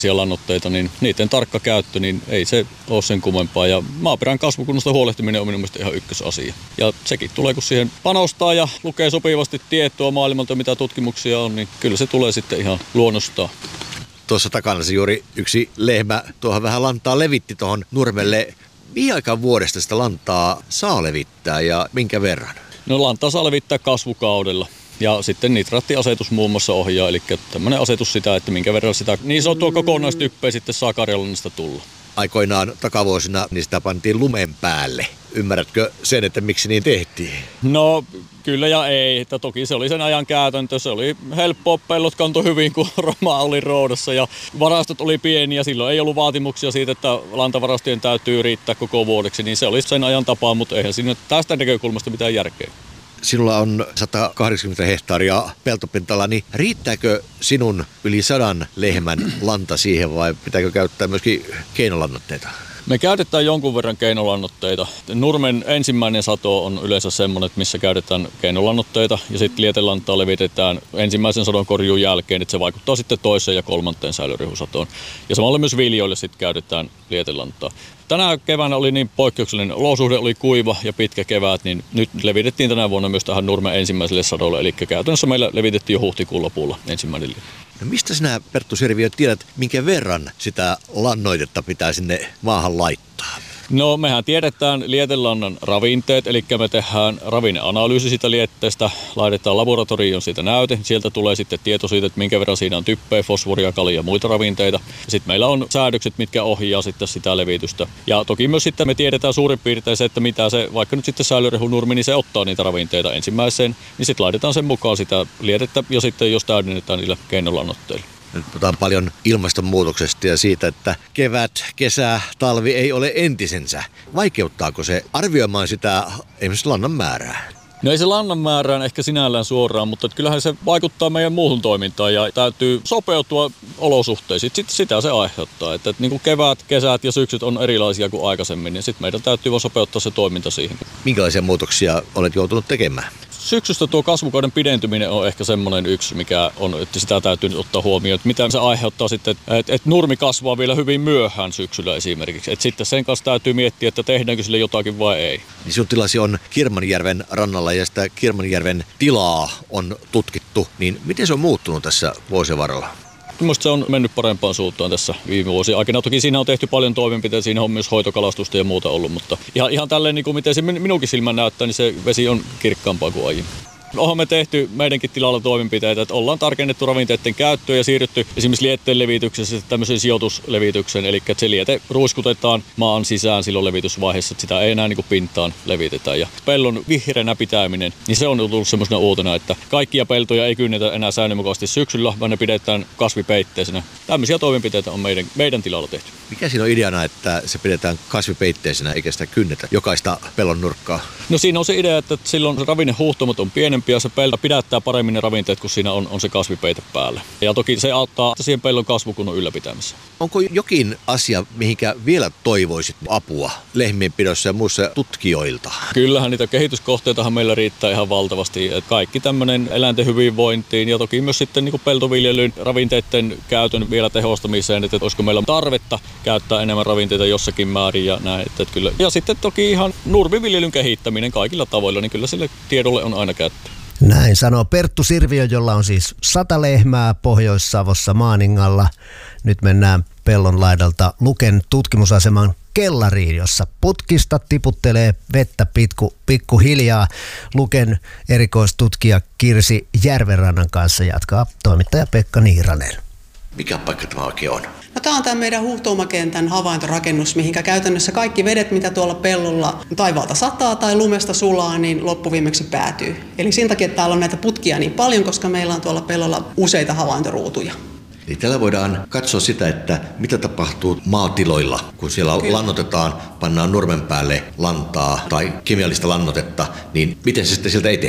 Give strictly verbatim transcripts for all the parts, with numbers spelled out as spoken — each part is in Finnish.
siellä lannoitteita, niin niiden tarkka käyttö, niin ei se ole sen kummempaa. Ja maaperän kasvukunnosta huolehtiminen on minun mielestä ihan ykkösasia. Ja sekin tulee, kun siihen panostaa ja lukee sopivasti tietoa maailmalta, mitä tutkimuksia on, niin kyllä se tulee sitten ihan luonnostaan. Tuossa takana se juuri yksi lehmä tuohon vähän lantaa levitti tuohon nurmelle. Mihin aikaan vuodesta sitä lantaa saa levittää ja minkä verran? No lantaa saa levittää kasvukaudella. Ja sitten nitraattiasetus muun muassa ohjaa, eli tämmöinen asetus sitä, että minkä verran sitä niin sanottua kokonaistyppeä sitten saa karjalannista tulla. Aikoinaan takavuosina niin sitä pantiin lumen päälle. Ymmärrätkö sen, että miksi niin tehtiin? No kyllä ja ei. Että toki se oli sen ajan käytäntö. Se oli helppoa, pellot kantoi hyvin, kun Roma oli roudassa ja varastot oli pieniä. Silloin ei ollut vaatimuksia siitä, että lantavarastojen täytyy riittää koko vuodeksi. Niin se oli sen ajan tapa, mutta eihän siinä tästä näkökulmasta mitään järkeä. Sinulla on sata kahdeksankymmentä hehtaaria peltopintalla, niin riittääkö sinun yli sadan lehmän lanta siihen vai pitääkö käyttää myöskin keinolannoitteita? Me käytetään jonkun verran keinolannoitteita. Nurmen ensimmäinen sato on yleensä semmoinen, että missä käytetään keinolannoitteita ja sitten lietelantaa levitetään ensimmäisen sadon korjuun jälkeen, että se vaikuttaa sitten toiseen ja kolmanteen säilörihusatoon. Ja samalla myös viljoille sitten käytetään lietelantaa. Tänä keväänä oli niin poikkeuksellinen olosuhde, oli kuiva ja pitkä kevät, niin nyt levitettiin tänä vuonna myös tähän Nurmen ensimmäiselle sadolle, eli käytännössä meillä levitettiin jo huhtikuun lopulla ensimmäinen liito. No mistä sinä, Perttu Sirviö, tiedät, minkä verran sitä lannoitetta pitää sinne maahan laittaa? No mehän tiedetään lietelannan ravinteet, eli me tehdään ravinneanalyysi siitä lietteestä, laitetaan laboratorioon siitä näyte, sieltä tulee sitten tieto siitä, että minkä verran siinä on typpeä, fosforia, kalia ja muita ravinteita. Sitten meillä on säädökset, mitkä ohjaa sitten sitä levitystä. Ja toki myös sitten me tiedetään suurin piirtein se, että mitä se, vaikka nyt sitten säilörehunurmi, niin se ottaa niitä ravinteita ensimmäiseen, niin sitten laitetaan sen mukaan sitä lietettä ja sitten jos täydennetään niillä keinolannoitteilla. Nyt puhutaan paljon ilmastonmuutoksesta ja siitä, että kevät, kesä, talvi ei ole entisensä. Vaikeuttaako se arvioimaan sitä esimerkiksi lannan määrää? No ei se lannan määrään ehkä sinällään suoraan, mutta kyllähän se vaikuttaa meidän muuhun toimintaan ja täytyy sopeutua olosuhteisiin. Sitten sitä se aiheuttaa, että, että niin kuin kevät, kesät ja syksyt on erilaisia kuin aikaisemmin, niin sitten meidän täytyy vaan sopeuttaa se toiminta siihen. Minkälaisia muutoksia olet joutunut tekemään? Syksystä tuo kasvukauden pidentyminen on ehkä semmoinen yksi, mikä on, että sitä täytyy nyt ottaa huomioon, että mitä se aiheuttaa sitten, että, että nurmi kasvaa vielä hyvin myöhään syksyllä esimerkiksi. Että sitten sen kanssa täytyy miettiä, että tehdäänkö sille jotakin vai ei. Niin sinun tilasi on Kirmanjärven rannalla ja sitä Kirmanjärven tilaa on tutkittu, niin miten se on muuttunut tässä vuosien varrella? Minusta se on mennyt parempaan suuntaan tässä viime vuosien aikana. Toki siinä on tehty paljon toimenpiteitä, siinä on myös hoitokalastusta ja muuta ollut, mutta ihan, ihan tälleen niin kuin miten se minunkin silmän näyttää, niin se vesi on kirkkaampaa kuin aiemmin. Onhan me tehty meidänkin tilalla toimenpiteitä, että ollaan tarkennettu ravinteiden käyttöä ja siirrytty esimerkiksi lietteen levityksessä tämmöiseen sijoituslevitykseen, eli että se liete ruiskutetaan maan sisään silloin levitysvaiheessa, että sitä ei enää niin kuin pintaan levitetä. Ja pellon vihreänä pitäminen, niin se on tullut semmoisena uutena, että kaikkia peltoja ei kynnetä enää säännönmukaisesti syksyllä, vaan ne pidetään kasvipeitteisenä. Tämmöisiä toimenpiteitä on meidän, meidän tilalla tehty. Mikä siinä on ideana, että se pidetään kasvipeitteisenä eikä sitä kynnetä jokaista pellon nurkkaa? No siinä on se idea, että silloin se ravinnehuhtomot on pienempi ja se pelto pidättää paremmin ne ravinteet, kun siinä on, on se kasvipeite päällä. Ja toki se auttaa siihen pellon kasvukunnon ylläpitämisessä. Onko jokin asia, mihinkä vielä toivoisit apua lehmienpidossa ja muissa tutkijoilta? Kyllähän niitä kehityskohteitahan meillä riittää ihan valtavasti. Että kaikki tämmöinen eläinten hyvinvointiin ja toki myös sitten niin kuin peltoviljelyn ravinteiden käytön vielä tehostamiseen, että olisiko meillä tarvetta käyttää enemmän ravinteita jossakin määrin ja näin. Että kyllä. Ja sitten toki ihan nurmiviljelyn kehittäminen kaikilla tavoilla, niin kyllä sille tiedolle on aina käyttöä. Näin sanoo Perttu Sirviö, jolla on siis sata lehmää Pohjois-Savossa Maaningalla. Nyt mennään pellon laidalta Luken tutkimusaseman kellariin, jossa putkista tiputtelee vettä pitku, pikkuhiljaa. Luken erikoistutkija Kirsi Järvenrannan kanssa jatkaa toimittaja Pekka Niiranen. Mikä paikka tämä oikein on? No, tämä on tämä meidän huuhtoumakentän havaintorakennus, mihinkä käytännössä kaikki vedet, mitä tuolla pellolla taivaalta sataa tai lumesta sulaa, niin loppuviimeksi päätyy. Eli sen takia täällä on näitä putkia niin paljon, koska meillä on tuolla pellolla useita havaintoruutuja. Eli tällä voidaan katsoa sitä, että mitä tapahtuu maatiloilla, kun siellä Kyllä. lannotetaan, pannaan nurmen päälle lantaa tai kemiallista lannotetta, niin miten se sitten sieltä etenee?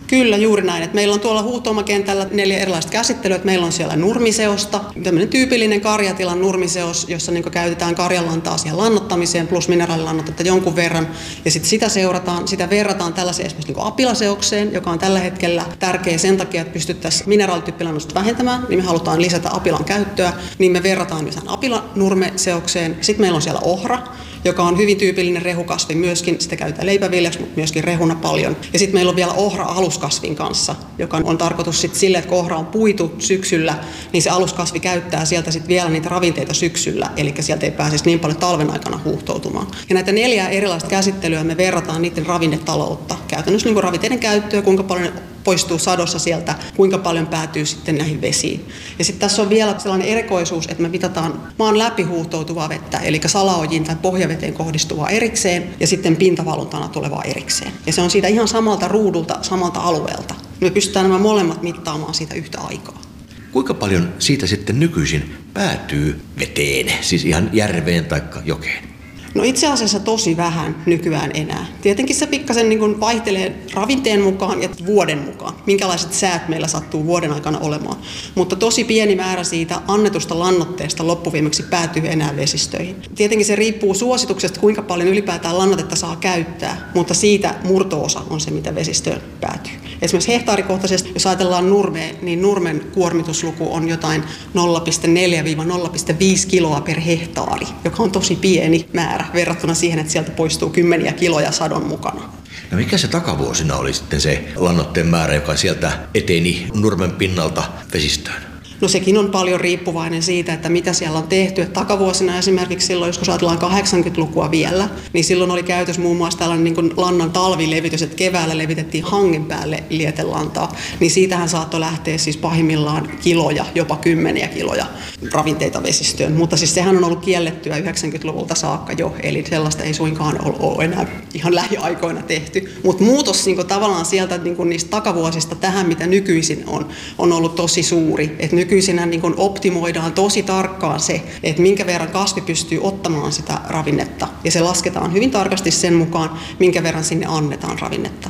Kyllä, juuri näin. Että meillä on tuolla huuhtoumakentällä neljä erilaista käsittelyä. Että meillä on siellä nurmiseosta, tämmöinen tyypillinen karjatilan nurmiseos, jossa niin käytetään karjanlantaa siihen lannoittamiseen plus mineraalilannotetta jonkun verran. Ja sitten sitä seurataan, sitä verrataan tällaiseen esimerkiksi niin apilaseokseen, joka on tällä hetkellä tärkeä sen takia, että pystyttäisiin mineraalityyppilannoitusta vähentämään, niin me halutaan lisätä apilan käyttöä, niin me verrataan myös apilanurmeseokseen. Sitten meillä on siellä ohra, joka on hyvin tyypillinen rehukasvi myöskin. Sitä käytetään leipäviljaksi, mutta myöskin rehuna paljon. Ja sitten meillä on vielä ohra aluskasvin kanssa, joka on tarkoitus sitten sille, että kun ohra on puitu syksyllä, niin se aluskasvi käyttää sieltä sitten vielä niitä ravinteita syksyllä, eli sieltä ei pääsisi niin paljon talven aikana huuhtoutumaan. Ja näitä neljää erilaista käsittelyä me verrataan niiden ravinnetaloutta. Käytännössä niin kuin ravinteiden käyttöä, kuinka paljon poistuu sadossa sieltä, kuinka paljon päätyy sitten näihin vesiin. Ja sitten tässä on vielä sellainen erikoisuus, että me mitataan maan läpi huuhtoutuvaa vettä, eli salaojiin tai pohjaveteen kohdistuvaa erikseen ja sitten pintavaluntana tulevaa erikseen. Ja se on siitä ihan samalta ruudulta, samalta alueelta. Me pystytään nämä molemmat mittaamaan siitä yhtä aikaa. Kuinka paljon siitä sitten nykyisin päätyy veteen, siis ihan järveen tai jokeen? No itse asiassa tosi vähän nykyään enää. Tietenkin se pikkasen niin kuin vaihtelee ravinteen mukaan ja vuoden mukaan, minkälaiset säät meillä sattuu vuoden aikana olemaan. Mutta tosi pieni määrä siitä annetusta lannoitteesta loppuviimeksi päätyy enää vesistöihin. Tietenkin se riippuu suosituksesta, kuinka paljon ylipäätään lannoitetta saa käyttää, mutta siitä murto-osa on se, mitä vesistöön päätyy. Esimerkiksi hehtaarikohtaisesti, jos ajatellaan nurmea, niin nurmen kuormitusluku on jotain nolla pilkku neljä nolla pilkku viisi kiloa per hehtaari, joka on tosi pieni määrä verrattuna siihen, että sieltä poistuu kymmeniä kiloja sadon mukana. No mikä se takavuosina oli sitten se lannoitteen määrä, joka sieltä eteni nurmen pinnalta vesistöön? No sekin on paljon riippuvainen siitä, että mitä siellä on tehty. Että takavuosina esimerkiksi silloin, jos ajatellaan kahdeksankymmentälukua vielä, niin silloin oli käytössä muun muassa tällainen niin kuin lannan talvilevitys, että keväällä levitettiin hangen päälle lietelantaa. Niin siitähän saattoi lähteä siis pahimmillaan kiloja, jopa kymmeniä kiloja ravinteita vesistöön. Mutta siis sehän on ollut kiellettyä yhdeksänkymmentäluvulta saakka jo, eli sellaista ei suinkaan ole enää ihan lähiaikoina tehty. Mutta muutos niin kuin tavallaan sieltä niin kuin niistä takavuosista tähän, mitä nykyisin on, on ollut tosi suuri. Et nykyisinä niin kuin optimoidaan tosi tarkkaan se, että minkä verran kasvi pystyy ottamaan sitä ravinnetta. Ja se lasketaan hyvin tarkasti sen mukaan, minkä verran sinne annetaan ravinnetta.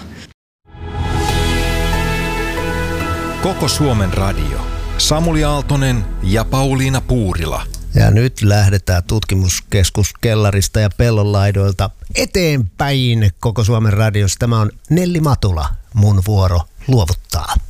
Koko Suomen radio. Samuli Aaltonen ja Pauliina Puurila. Ja nyt lähdetään tutkimuskeskus Kellarista ja pellonlaidoilta eteenpäin Koko Suomen radiossa. Tämä on Nelli Matula, mun vuoro luovuttaa.